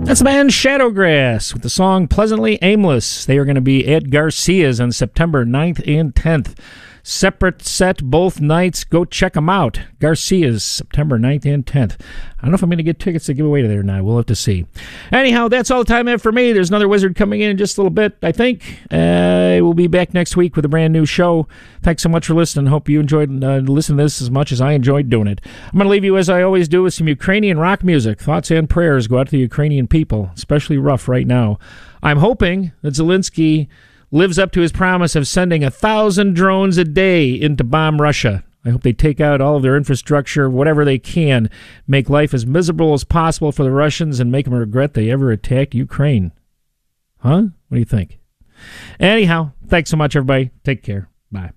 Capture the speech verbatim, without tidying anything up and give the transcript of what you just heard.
That's the band Shadowgrass with the song Pleasantly Aimless. They are going to be at Garcia's on September ninth and tenth. Separate set both nights. Go check them out. Garcia's, September ninth and tenth. I don't know if I'm going to get tickets to give away to there now. We'll have to see. Anyhow, that's all the time I have for me. There's another Wizard coming in in just a little bit, I think. Uh, we'll be back next week with a brand new show. Thanks so much for listening. Hope you enjoyed uh, listening to this as much as I enjoyed doing it. I'm going to leave you, as I always do, with some Ukrainian rock music. Thoughts and prayers go out to the Ukrainian people, especially rough right now. I'm hoping that Zelensky lives up to his promise of sending a thousand drones a day in to bomb Russia. I hope they take out all of their infrastructure, whatever they can, make life as miserable as possible for the Russians and make them regret they ever attacked Ukraine. Huh? What do you think? Anyhow, thanks so much, everybody. Take care. Bye.